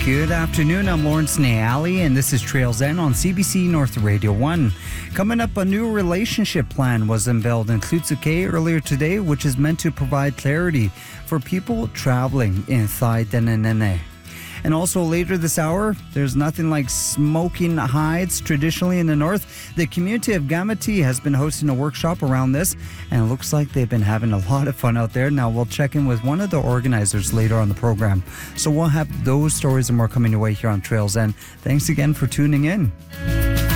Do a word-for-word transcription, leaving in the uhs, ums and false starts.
Good afternoon, I'm Lawrence Nayali, and this is Trails End on C B C North Radio one. Coming up, a new relationship plan was unveiled in Klutsuke earlier today, which is meant to provide clarity for people traveling in Thai Denenene. And also later this hour, there's nothing like smoking hides traditionally in the north. The community of Gamati has been hosting a workshop around this, and it looks like they've been having a lot of fun out there. Now we'll check in with one of the organizers later on the program. So we'll have those stories and more coming your way here on Trails End. Thanks again for tuning in.